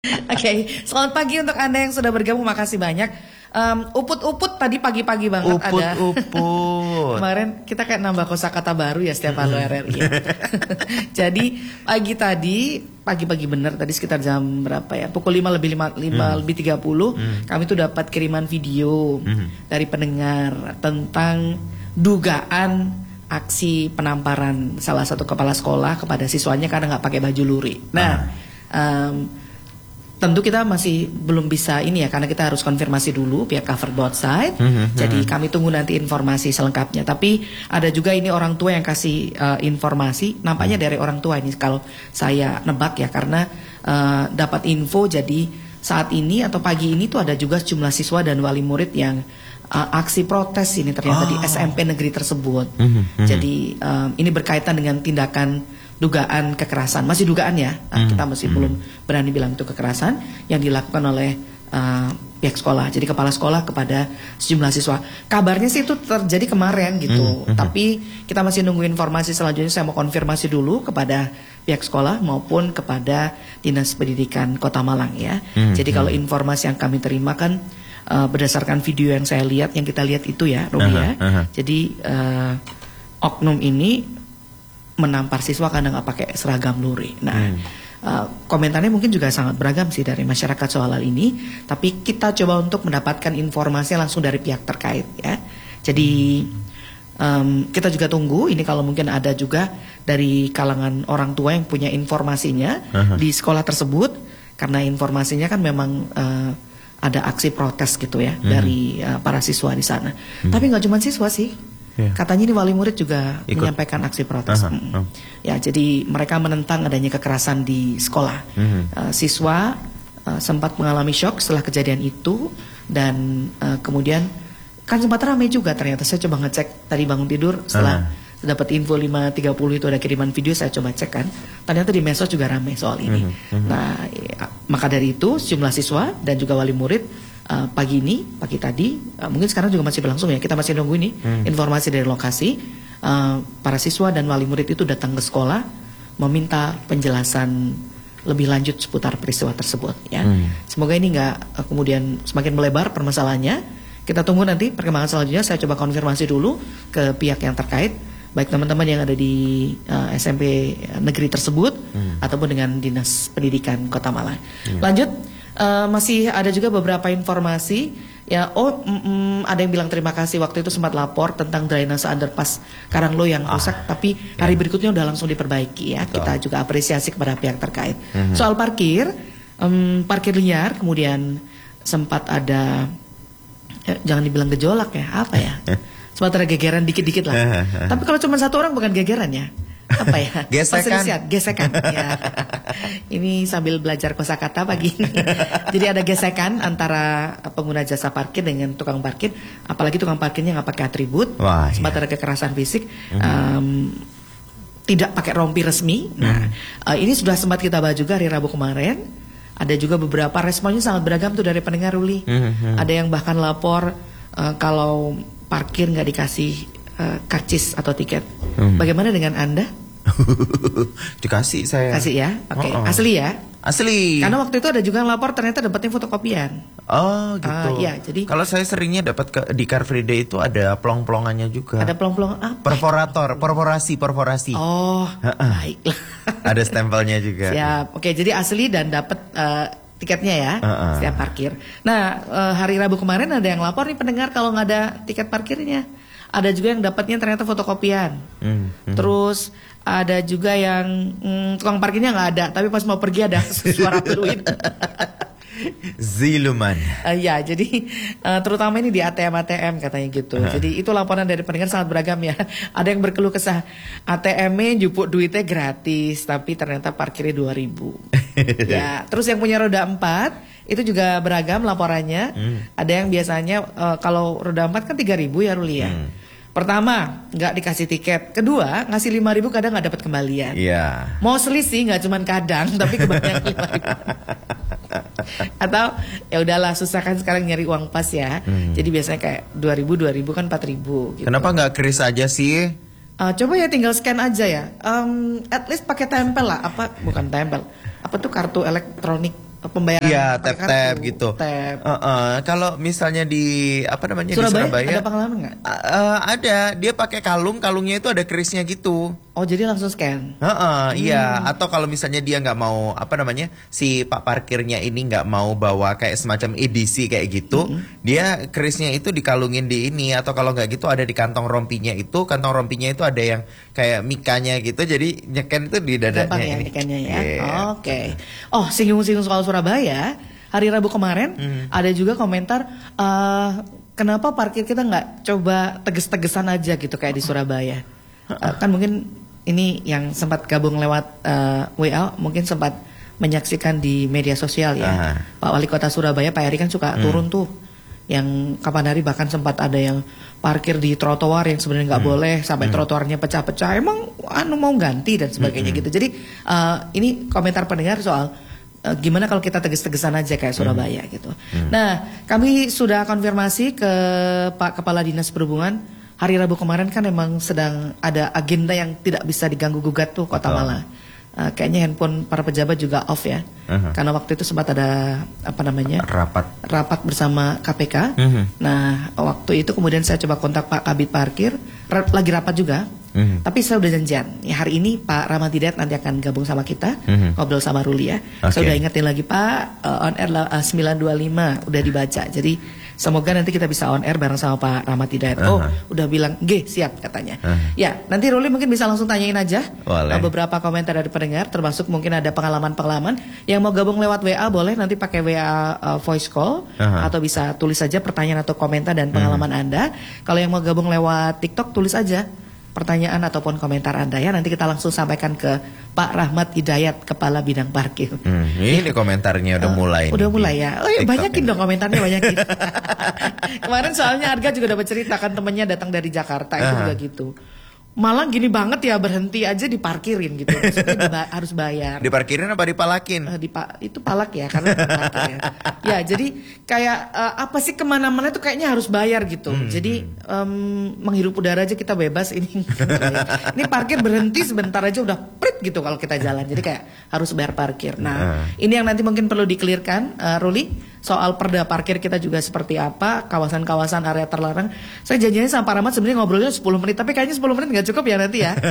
Oke, selamat pagi untuk Anda yang sudah bergabung, makasih banyak. Uput-uput tadi pagi-pagi banget ada. Uput-uput. Kemarin kita kayak nambah kosakata baru ya setiap Halo RRI ya. Jadi pagi-pagi bener tadi sekitar jam berapa ya? Pukul 5 lebih 30 kami tuh dapat kiriman video dari pendengar tentang dugaan aksi penamparan salah satu kepala sekolah kepada siswanya karena nggak pakai baju luri. Nah, tentu kita masih belum bisa ini ya, karena kita harus konfirmasi dulu pihak cover both side. Jadi kami tunggu nanti informasi selengkapnya. Tapi ada juga ini orang tua yang kasih informasi. Nampaknya dari orang tua ini kalau saya nebak ya, karena dapat info. Jadi saat ini atau pagi ini tuh ada juga sejumlah siswa dan wali murid yang aksi protes ini ternyata di SMP negeri tersebut. Jadi ini berkaitan dengan tindakan dugaan kekerasan, masih dugaan ya, kita masih belum berani bilang itu kekerasan yang dilakukan oleh pihak sekolah. Jadi kepala sekolah kepada sejumlah siswa. Kabarnya sih itu terjadi kemarin gitu, tapi kita masih nunggu informasi selanjutnya. Saya mau konfirmasi dulu kepada pihak sekolah maupun kepada Dinas Pendidikan Kota Malang ya. Jadi kalau informasi yang kami terima kan berdasarkan video yang saya lihat, yang kita lihat itu ya, Robi ya. Jadi oknum ini menampar siswa karena nggak pakai seragam luri. Nah, komentarnya mungkin juga sangat beragam sih dari masyarakat soal hal ini. Tapi kita coba untuk mendapatkan informasi langsung dari pihak terkait ya. Jadi kita juga tunggu ini kalau mungkin ada juga dari kalangan orang tua yang punya informasinya di sekolah tersebut, karena informasinya kan memang ada aksi protes gitu ya dari para siswa di sana. Tapi nggak cuma siswa sih. Katanya ini wali murid juga menyampaikan aksi protes. Ya, jadi mereka menentang adanya kekerasan di sekolah. Siswa sempat mengalami shock setelah kejadian itu, dan kemudian kan sempat ramai juga ternyata. Saya coba ngecek tadi bangun tidur setelah dapat info 5.30 itu ada kiriman video, saya coba cek kan. Ternyata di medsos juga ramai soal ini. Nah, maka dari itu sejumlah siswa dan juga wali murid pagi tadi, mungkin sekarang juga masih berlangsung ya, kita masih nunggu ini informasi dari lokasi. Para siswa dan wali murid itu datang ke sekolah meminta penjelasan lebih lanjut seputar peristiwa tersebut ya. Semoga ini nggak kemudian semakin melebar permasalahannya. Kita tunggu nanti perkembangan selanjutnya. Saya coba konfirmasi dulu ke pihak yang terkait, baik teman-teman yang ada di SMP negeri tersebut ataupun dengan Dinas Pendidikan Kota Malang. Lanjut. Masih ada juga beberapa informasi ya. Ada yang bilang terima kasih waktu itu sempat lapor tentang drainase underpass Karanglo yang rusak, tapi hari berikutnya udah langsung diperbaiki ya. Kita juga apresiasi kepada pihak terkait. Soal parkir liar, kemudian sempat ada jangan dibilang gejolak ya, apa ya, sempat ada gegeran dikit-dikit lah. Tapi kalau cuma satu orang bukan gegeran ya, apa ya? Gesekan ya. Ini sambil belajar kosakata pagi ini. Jadi ada gesekan antara pengguna jasa parkir dengan tukang parkir, apalagi tukang parkirnya nggak pakai atribut. Sempat ada kekerasan fisik, tidak pakai rompi resmi. Nah, ini sudah sempat kita bahas juga hari Rabu kemarin. Ada juga beberapa responnya sangat beragam tuh dari pendengar, Ruli. Ada yang bahkan lapor kalau parkir nggak dikasih karcis atau tiket. Bagaimana dengan Anda? Dikasih saya. Kasih ya? Oke. Asli ya? Asli. Karena waktu itu ada juga yang lapor ternyata dapatnya fotokopian. Oh gitu. Iya, jadi kalau saya seringnya dapat di Car Free Day itu ada plong-plongannya juga. Ada plong-plong apa? Perforasi. Oh, baiklah. Ada stempelnya juga. Siap. Oke, jadi asli dan dapat tiketnya ya, setiap parkir. Nah, hari Rabu kemarin ada yang lapor nih pendengar kalau nggak ada tiket parkirnya. Ada juga yang dapatnya ternyata fotokopian. Terus ada juga yang tukang parkirnya nggak ada, tapi pas mau pergi ada suara peluit. Ziluman. Ya, jadi terutama ini di ATM katanya gitu. Jadi itu laporan dari pendengar sangat beragam ya. Ada yang berkeluh kesah, ATM-nya jupuk duitnya gratis, tapi ternyata parkirnya 2.000. Ya, terus yang punya roda 4 itu juga beragam laporannya. Ada yang biasanya kalau roda 4 kan 3.000 ya, Ruli ya. Pertama, nggak dikasih tiket. Kedua, ngasih 5.000 kadang nggak dapat kembalian. Iya. Mau selisih nggak cuman kadang, tapi kebanyakan 5.000. Atau ya udahlah, susah kan sekarang nyari uang pas ya. Jadi biasanya kayak 2.000 kan 4.000 gitu. Kenapa nggak kris aja sih? Coba ya tinggal scan aja ya. At least pakai tempel lah. Bukan tempel. Apa tuh kartu elektronik pembayaran. Iya, pakai tap-tap kartu, gitu. tap. Kalau misalnya di apa namanya Surabaya, di Surabaya ada pengalaman nggak? ada, dia pakai kalungnya itu ada kerisnya gitu. Oh jadi langsung scan. Iya. Atau kalau misalnya dia nggak mau apa namanya si pak parkirnya ini nggak mau bawa kayak semacam edisi kayak gitu, dia kerisnya itu dikalungin di ini. Atau kalau nggak gitu ada di kantong rompinya itu. Kantong rompinya itu ada yang kayak mikanya gitu. Jadi nyeken itu di dadanya. Gampang ya ini. nyekannya ya. Yeah. Oke. Oh singgung-singgung soal Surabaya. Hari Rabu kemarin ada juga komentar. Kenapa parkir kita nggak coba teges-tegesan aja gitu kayak di Surabaya? Kan mungkin ini yang sempat gabung lewat WA mungkin sempat menyaksikan di media sosial ya. Pak Wali Kota Surabaya Pak Eri kan suka turun tuh. Yang kapan hari bahkan sempat ada yang parkir di trotoar yang sebenarnya nggak boleh sampai trotoarnya pecah-pecah. Emang mau ganti dan sebagainya gitu. Jadi ini komentar pendengar soal gimana kalau kita teges-tegesan aja kayak Surabaya gitu. Nah, kami sudah konfirmasi ke Pak Kepala Dinas Perhubungan. Hari Rabu kemarin kan emang sedang ada agenda yang tidak bisa diganggu gugat tuh Kota Malang. Kayaknya handphone para pejabat juga off ya. Karena waktu itu sempat ada apa namanya? Rapat bersama KPK. Nah, waktu itu kemudian saya coba kontak Pak Kabid Parkir, lagi rapat juga. Tapi saya udah janjian. Ya, hari ini Pak Rahmat Hidayat nanti akan gabung sama kita, ngobrol sama Ruli ya. Saya udah ingetin lagi Pak, on air 925 udah dibaca. Jadi semoga nanti kita bisa on air bareng sama Pak Rahmat Hidayat. Oh, udah bilang, "G, siap," katanya. Ya, nanti Ruli mungkin bisa langsung tanyain aja beberapa komentar dari pendengar, termasuk mungkin ada pengalaman-pengalaman. Yang mau gabung lewat WA boleh nanti pakai WA voice call atau bisa tulis saja pertanyaan atau komentar dan pengalaman Anda. Kalau yang mau gabung lewat TikTok tulis aja pertanyaan ataupun komentar Anda ya. Nanti kita langsung sampaikan ke Pak Rahmat Hidayat, Kepala Bidang Parkir. Ini komentarnya udah mulai. Udah mulai ya. Oh ya, banyakin ini. dong komentarnya, banyakin. Kemarin soalnya Arga juga dapat cerita kan temennya datang dari Jakarta itu juga gitu. Malang gini banget ya, berhenti aja diparkirin gitu. Maksudnya harus bayar. Diparkirin apa dipalakin? Itu palak ya karena diparkir ya. Ya jadi kayak apa sih kemana-mana itu kayaknya harus bayar gitu. Jadi menghirup udara aja kita bebas ini. Ini parkir berhenti sebentar aja udah prit gitu kalau kita jalan. Jadi kayak harus bayar parkir. Nah ini yang nanti mungkin perlu dikelirkan, Ruli. Soal perda parkir kita juga seperti apa, kawasan-kawasan area terlarang. Saya janjinya sama Pak Rahmat sebenarnya ngobrolnya 10 menit, tapi kayaknya 10 menit nggak cukup ya nanti ya.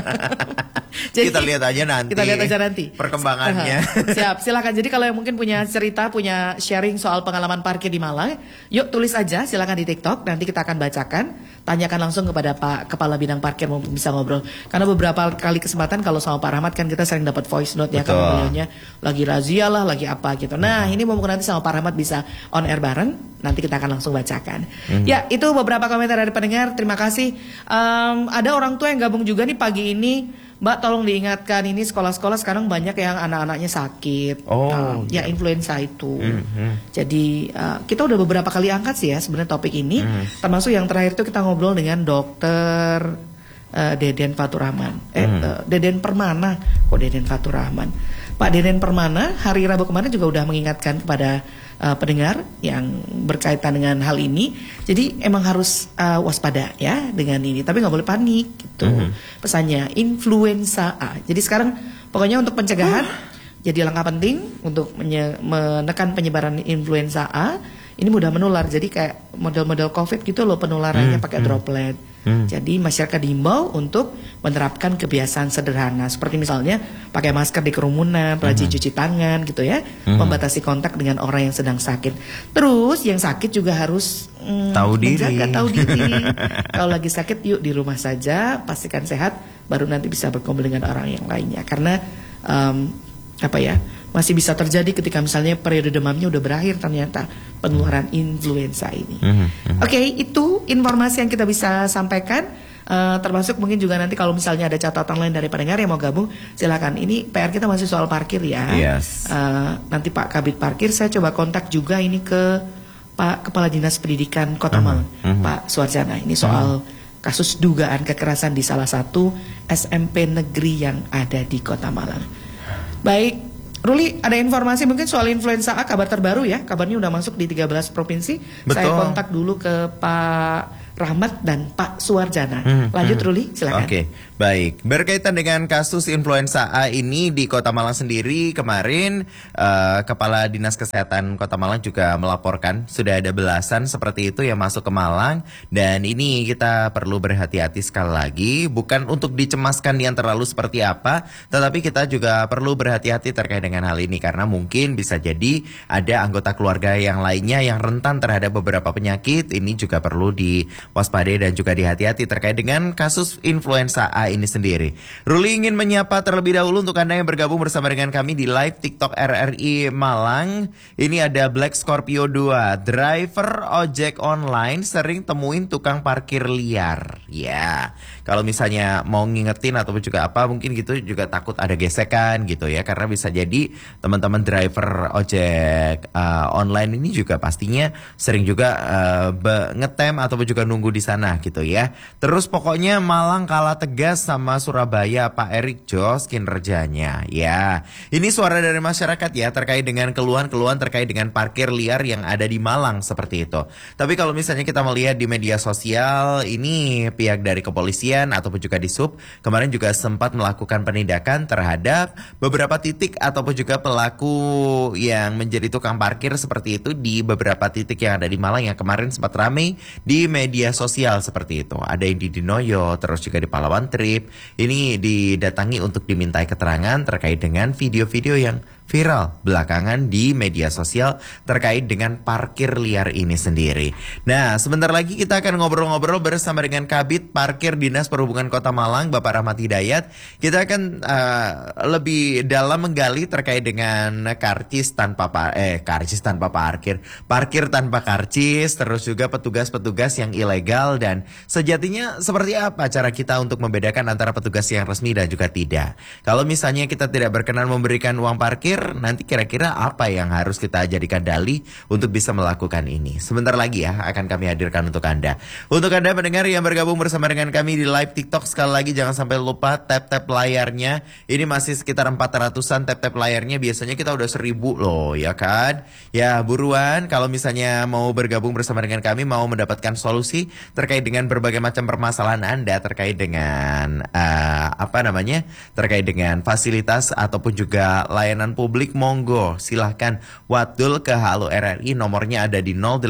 Jadi, kita lihat aja nanti perkembangannya. Siap, silakan. Jadi kalau yang mungkin punya cerita, punya sharing soal pengalaman parkir di Malang, yuk tulis aja, silakan di TikTok. Nanti kita akan bacakan. Tanyakan langsung kepada Pak Kepala Bidang Parkir mau bisa ngobrol. Karena beberapa kali kesempatan kalau sama Pak Rahmat kan kita sering dapat voice note ya, kalau beliaunya lagi razia lah, lagi apa gitu. Nah ini mau nanti sama Pak Rahmat bisa on air bareng. Nanti kita akan langsung bacakan. Ya itu beberapa komentar dari pendengar. Terima kasih. Ada orang tua yang gabung juga nih pagi ini. Mbak tolong diingatkan ini sekolah-sekolah sekarang banyak yang anak-anaknya sakit. Ya influenza itu. Jadi kita udah beberapa kali angkat sih ya sebenarnya topik ini. Termasuk yang terakhir itu kita ngobrol dengan dokter Deden Fatur Rahman. Deden Permana. Kok Deden Fatur Rahman? Pak Deden Permana hari Rabu kemarin juga udah mengingatkan kepada pendengar yang berkaitan dengan hal ini. Jadi emang harus waspada ya dengan ini. Tapi nggak boleh panik gitu. Pesannya influenza A. Jadi sekarang pokoknya untuk pencegahan jadi langkah penting untuk menekan penyebaran influenza A. Ini mudah menular. Jadi kayak model-model COVID gitu loh penularannya pakai droplet. Jadi masyarakat diimbau untuk menerapkan kebiasaan sederhana seperti misalnya pakai masker di kerumunan, rajin cuci tangan gitu ya, membatasi kontak dengan orang yang sedang sakit. Terus yang sakit juga harus tahu diri. Kalau lagi sakit yuk di rumah saja, pastikan sehat, baru nanti bisa berkumpul dengan orang yang lainnya. Karena masih bisa terjadi ketika misalnya periode demamnya udah berakhir ternyata penularan influenza ini. Oke, itu informasi yang kita bisa sampaikan. Termasuk mungkin juga nanti kalau misalnya ada catatan lain dari pendengar yang mau gabung, silakan. Ini PR kita masih soal parkir ya. Nanti Pak Kabid Parkir saya coba kontak juga ini ke Pak Kepala Dinas Pendidikan Kota Malang, Pak Suarjana. Ini soal kasus dugaan kekerasan di salah satu SMP negeri yang ada di Kota Malang. Baik. Ruli, ada informasi mungkin soal influenza A, kabar terbaru ya. Kabarnya udah masuk di 13 provinsi. Betul. Saya kontak dulu ke Pak Rahmat dan Pak Suwarjana. Lanjut Ruli, silakan. Oke, baik. Berkaitan dengan kasus influenza A ini di Kota Malang sendiri kemarin Kepala Dinas Kesehatan Kota Malang juga melaporkan sudah ada belasan seperti itu yang masuk ke Malang, dan ini kita perlu berhati-hati sekali lagi, bukan untuk dicemaskan yang terlalu seperti apa, tetapi kita juga perlu berhati-hati terkait dengan hal ini karena mungkin bisa jadi ada anggota keluarga yang lainnya yang rentan terhadap beberapa penyakit. Ini juga perlu diwaspadai dan juga dihati-hati terkait dengan kasus influenza A ini sendiri. Ruli ingin menyapa terlebih dahulu untuk Anda yang bergabung bersama dengan kami di live TikTok RRI Malang. Ini ada Black Scorpio 2, driver ojek online sering temuin tukang parkir liar. Ya, kalau misalnya mau ngingetin ataupun juga apa, mungkin gitu juga takut ada gesekan gitu ya, karena bisa jadi teman-teman driver ojek online ini juga pastinya sering juga ngetem ataupun juga nunggu di sana gitu ya. Terus pokoknya Malang kalah tegas sama Surabaya, Pak Erik Jos kinerjanya. Ya, ini suara dari masyarakat ya terkait dengan keluhan-keluhan terkait dengan parkir liar yang ada di Malang seperti itu. Tapi kalau misalnya kita melihat di media sosial, ini pihak dari kepolisian ataupun juga di Sub kemarin juga sempat melakukan penindakan terhadap beberapa titik ataupun juga pelaku yang menjadi tukang parkir seperti itu di beberapa titik yang ada di Malang yang kemarin sempat ramai di media sosial seperti itu. Ada yang di Dinoyo, terus juga di Palawan Trip. Ini didatangi untuk dimintai keterangan terkait dengan video-video yang viral belakangan di media sosial terkait dengan parkir liar ini sendiri. Nah, sebentar lagi kita akan ngobrol-ngobrol bersama dengan Kabid Parkir Dinas Perhubungan Kota Malang, Bapak Rahmat Hidayat. Kita akan lebih dalam menggali terkait dengan karcis tanpa parkir, parkir tanpa karcis, terus juga petugas-petugas yang ilegal, dan sejatinya seperti apa cara kita untuk membedakan antara petugas yang resmi dan juga tidak. Kalau misalnya kita tidak berkenan memberikan uang parkir, nanti kira-kira apa yang harus kita jadikan dalih untuk bisa melakukan ini. Sebentar lagi ya akan kami hadirkan untuk Anda. Untuk Anda pendengar yang bergabung bersama dengan kami di live TikTok, sekali lagi jangan sampai lupa tap-tap layarnya. Ini masih sekitar 400-an tap-tap layarnya. Biasanya kita udah 1000 loh ya kan. Ya buruan kalau misalnya mau bergabung bersama dengan kami, mau mendapatkan solusi terkait dengan berbagai macam permasalahan Anda terkait dengan terkait dengan fasilitas ataupun juga layanan publik, monggo silahkan wadul ke Halo RRI, nomornya ada di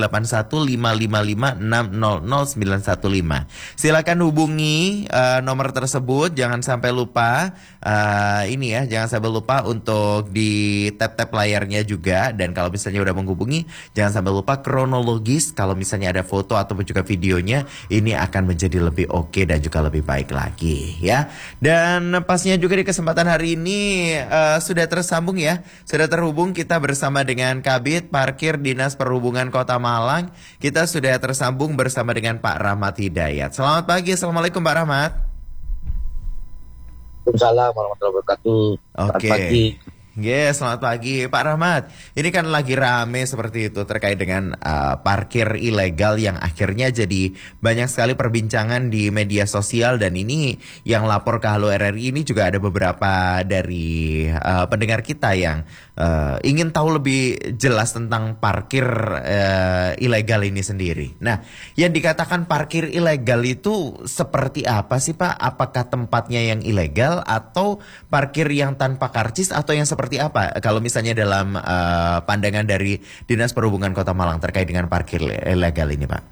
081555600915. Silahkan hubungi nomor tersebut, jangan sampai lupa jangan sampai lupa untuk di tap-tap layarnya juga. Dan kalau misalnya udah menghubungi, jangan sampai lupa kronologis, kalau misalnya ada foto ataupun juga videonya, ini akan menjadi lebih oke dan juga lebih baik lagi ya. Dan pasnya juga di kesempatan hari ini sudah tersambung ya, sudah terhubung kita bersama dengan Kabid Parkir Dinas Perhubungan Kota Malang. Kita sudah tersambung bersama dengan Pak Rahmat Hidayat. Selamat pagi, assalamualaikum Pak Rahmat. Waalaikumsalam warahmatullahi wabarakatuh. Selamat pagi. Selamat pagi Pak Rahmat. Ini kan lagi rame seperti itu terkait dengan parkir ilegal yang akhirnya jadi banyak sekali perbincangan di media sosial, dan ini yang lapor ke Halo RRI ini juga ada beberapa dari pendengar kita yang ingin tahu lebih jelas tentang parkir ilegal ini sendiri. Nah, yang dikatakan parkir ilegal itu seperti apa sih Pak? Apakah tempatnya yang ilegal atau parkir yang tanpa karcis atau yang seperti apa kalau misalnya dalam pandangan dari Dinas Perhubungan Kota Malang terkait dengan parkir ilegal ini Pak?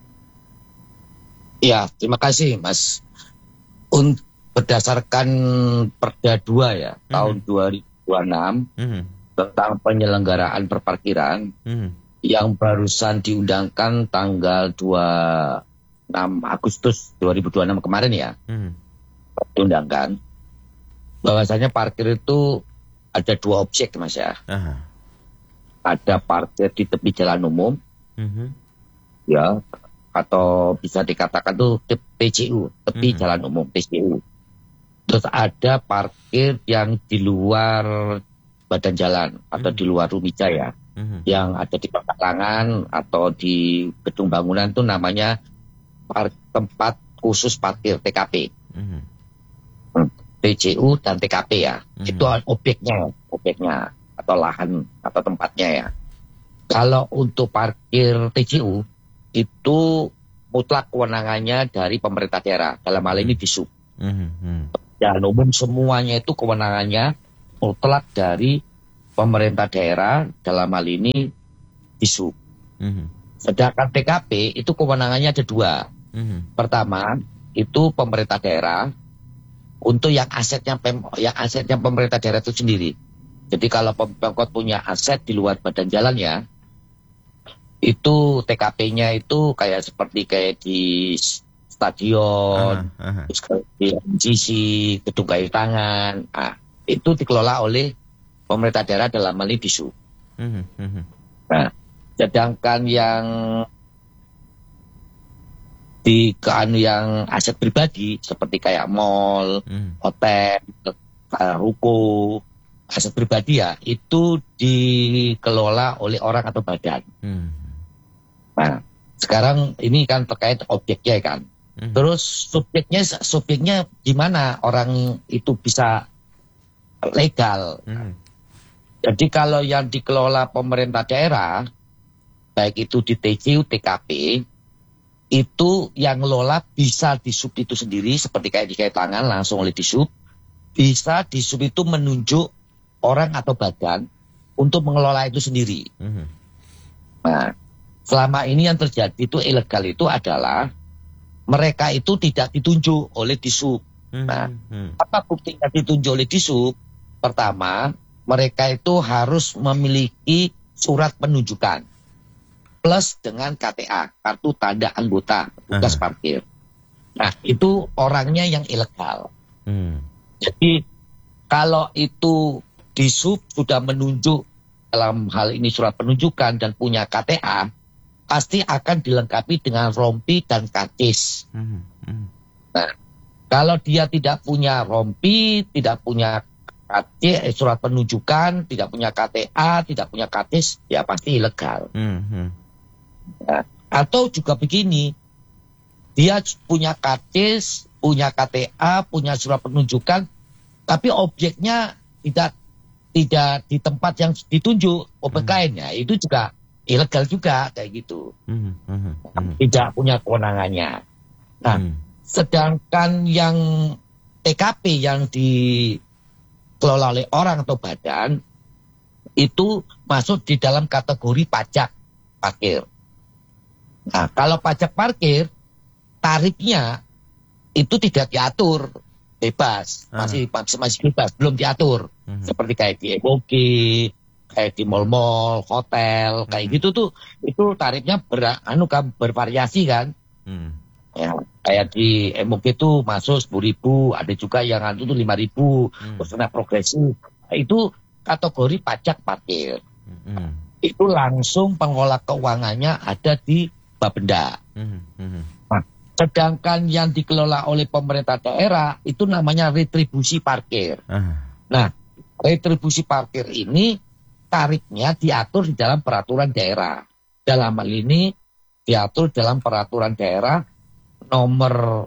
Ya, terima kasih Mas. Berdasarkan Perda 2 ya, tahun 2026 tentang penyelenggaraan perparkiran yang barusan diundangkan tanggal 26 Agustus 2026 kemarin ya, diundangkan bahwasanya parkir itu ada 2 objek Mas ya. Ada parkir di tepi jalan umum, ya, atau bisa dikatakan tuh TCU, tepi jalan umum, TCU. Terus ada parkir yang di luar badan jalan atau di luar rumah jaya, yang ada di pekarangan atau di gedung bangunan tuh namanya tempat khusus parkir TKP. TCU dan TKP ya, itu objeknya atau lahan atau tempatnya ya. Kalau untuk parkir TCU itu mutlak kewenangannya dari pemerintah daerah, dalam hal ini Disub. Dan umum semuanya itu kewenangannya mutlak dari pemerintah daerah, dalam hal ini Disub. Sedangkan TKP itu kewenangannya ada 2. Pertama, itu pemerintah daerah untuk yang asetnya pemerintah daerah itu sendiri. Jadi kalau Pemkot punya aset di luar badan jalan ya, itu TKP-nya itu seperti di stadion, di MGC, gedung kayu tangan, itu dikelola oleh pemerintah daerah dalam hal ini Disub. Nah, sedangkan yang yang aset pribadi seperti kayak mall, hotel, ruko, aset pribadi ya, itu dikelola oleh orang atau badan. Nah, sekarang ini kan terkait objeknya kan. Terus subjeknya gimana orang itu bisa legal? Jadi kalau yang dikelola pemerintah daerah, baik itu di TCU, TKP, itu yang ngelola bisa Disub itu sendiri, seperti kayak di tangan langsung oleh Disub. Bisa Disub itu menunjuk orang atau badan untuk mengelola itu sendiri. Nah, selama ini yang terjadi itu ilegal itu adalah mereka itu tidak ditunjuk oleh Disub. Nah, apa buktinya ditunjuk oleh Disub? Pertama, mereka itu harus memiliki surat penunjukan plus dengan KTA, kartu tanda anggota petugas parkir. Nah, itu orangnya yang ilegal. Jadi kalau itu Disub sudah menunjuk dalam hal ini surat penunjukan dan punya KTA, pasti akan dilengkapi dengan rompi dan karcis. Nah, kalau dia tidak punya rompi, tidak punya KC, surat penunjukan, tidak punya KTA, tidak punya karcis, ya pasti ilegal. Nah, atau juga begini, dia punya karcis, punya KTA, punya surat penunjukan, tapi objeknya tidak di tempat yang ditunjuk OPKN-nya, itu juga ilegal juga kayak gitu. Tidak punya kewenangannya. Nah, sedangkan yang TKP yang dikelola oleh orang atau badan itu masuk di dalam kategori pajak parkir. Nah, kalau pajak parkir tarifnya itu tidak diatur, bebas, masih bebas, belum diatur. Seperti kayak di MOG, kayak di mall-mall, hotel, kayak gitu tuh, itu tarifnya bervariasi kan. Ya, kayak di MOG itu masuk 10.000, ada juga yang itu 5.000, terus kena progresif. Itu kategori pajak parkir. Itu langsung pengelola keuangannya ada di Bapenda. Nah, sedangkan yang dikelola oleh pemerintah daerah itu namanya retribusi parkir. Nah, retribusi parkir ini tarifnya diatur di dalam peraturan daerah. Dalam hal ini diatur dalam peraturan daerah nomor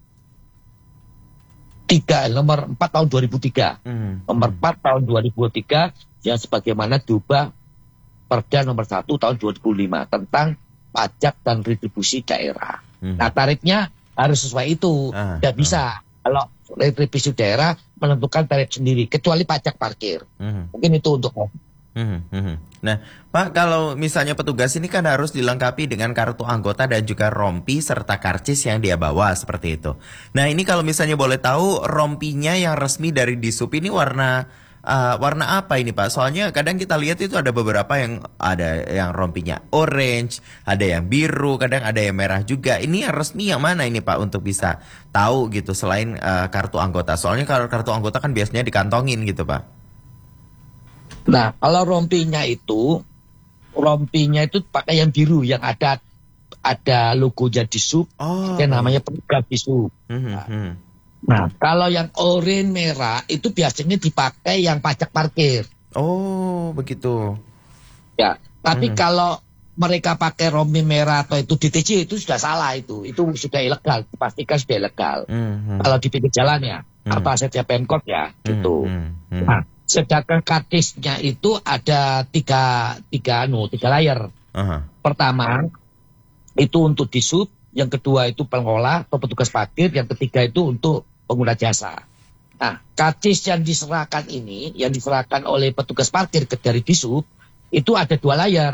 4 tahun 2003. Nomor 4 tahun 2003 yang sebagaimana diubah Perda nomor 1 tahun 2005 tentang pajak dan retribusi daerah. Nah, tarifnya harus sesuai itu. Tidak bisa kalau retribusi daerah menentukan tarif sendiri, kecuali pajak parkir. Mungkin itu untuk Nah, Pak, kalau misalnya petugas ini kan harus dilengkapi dengan kartu anggota dan juga rompi serta karcis yang dia bawa seperti itu. Nah, ini kalau misalnya boleh tahu rompinya yang resmi dari Disub ini warna apa ini Pak? Soalnya kadang kita lihat itu ada beberapa yang ada yang rompinya orange, ada yang biru, kadang ada yang merah juga. Ini yang resmi yang mana ini Pak untuk bisa tahu gitu selain kartu anggota? Soalnya kalau kartu anggota kan biasanya dikantongin gitu Pak. Nah, kalau rompinya itu pakai yang biru yang ada logonya Disub, yang namanya program Disub. Nah, kalau yang oranye merah itu biasanya dipakai yang pajak parkir. Oh, begitu. Ya, tapi kalau mereka pakai rompi merah atau itu DTC itu sudah salah itu sudah ilegal, dipastikan sudah ilegal. Kalau di pinggir jalan ya, atau asetnya Pemkot ya, gitu. Nah, sedangkan kartisnya itu ada tiga layer. Pertama itu untuk Disub, yang kedua itu pengelola atau petugas parkir, yang ketiga itu untuk pengguna jasa. Nah, karcis yang diserahkan oleh petugas parkir dari Dishub itu ada 2 layar.